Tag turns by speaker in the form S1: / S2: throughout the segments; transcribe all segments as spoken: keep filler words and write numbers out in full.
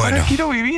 S1: Bueno.
S2: Ahora quiero vivir.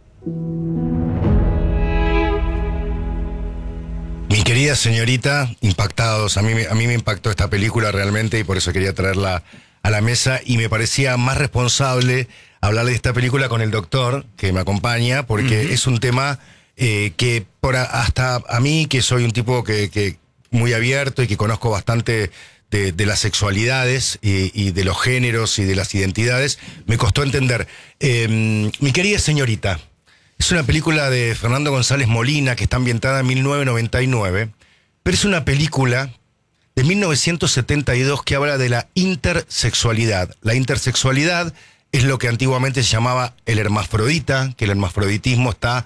S1: Mi querida señorita, impactados. A mí, me- a mí me impactó esta película realmente y por eso quería traerla a la mesa. Y me parecía más responsable hablar de esta película con el doctor que me acompaña, porque
S2: Ujú.
S1: es un tema eh, que por a- hasta a mí, que soy un tipo que, que muy abierto y que conozco bastante de, de las sexualidades y, y de los géneros y de las identidades, me costó entender. Eh, mi querida señorita, es una película de Fernando González Molina que está ambientada en mil novecientos noventa y nueve, pero es una película de mil novecientos setenta y dos que habla de la intersexualidad. La intersexualidad es lo que antiguamente se llamaba el hermafrodita, que el hermafroditismo está,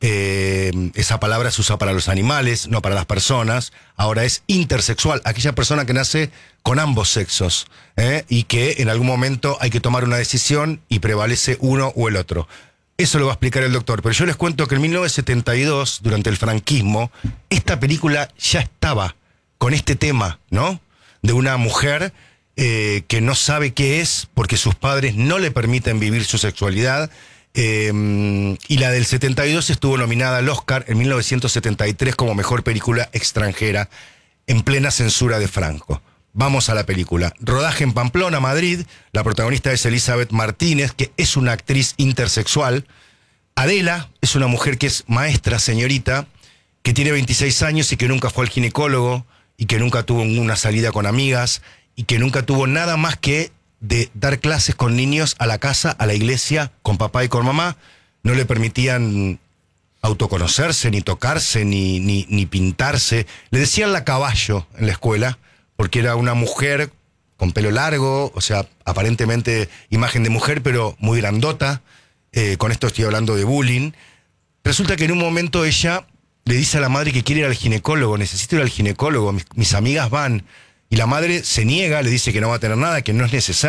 S1: eh, esa palabra se usa para los animales, no para las personas. Ahora es intersexual, aquella persona que nace con ambos sexos, ¿eh? Y que en algún momento hay que tomar una decisión y prevalece uno o el otro. Eso lo va a explicar el doctor, pero yo les cuento que en mil novecientos setenta y dos, durante el franquismo, esta película ya estaba con este tema, ¿no? De una mujer eh, que no sabe qué es porque sus padres no le permiten vivir su sexualidad. Eh, y la del setenta y dos estuvo nominada al Oscar en mil novecientos setenta y tres como mejor película extranjera en plena censura de Franco. Vamos a la película. Rodaje en Pamplona, Madrid. La protagonista es Elizabeth Martínez, que es una actriz intersexual. Adela es una mujer que es maestra, señorita, que tiene veintiséis años y que nunca fue al ginecólogo y que nunca tuvo una salida con amigas y que nunca tuvo nada más que de dar clases con niños a la casa, a la iglesia, con papá y con mamá. No le permitían autoconocerse, ni tocarse, ni, ni, ni pintarse. Le decían la caballo en la escuela, porque era una mujer con pelo largo, o sea, aparentemente imagen de mujer, pero muy grandota. Eh, con esto estoy hablando de bullying. Resulta que en un momento ella le dice a la madre que quiere ir al ginecólogo, necesito ir al ginecólogo, mis, mis amigas van. Y la madre se niega, le dice que no va a tener nada, que no es necesario.